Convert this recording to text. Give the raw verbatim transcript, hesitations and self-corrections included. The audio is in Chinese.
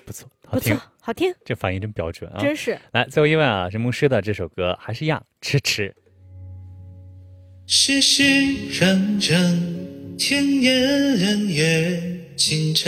不错，好听， 好听， 这发音真标准啊！ 真是。 来，最后一问啊，任牧师的这首歌还是一样，迟迟。 世事认真，天也人也清晨。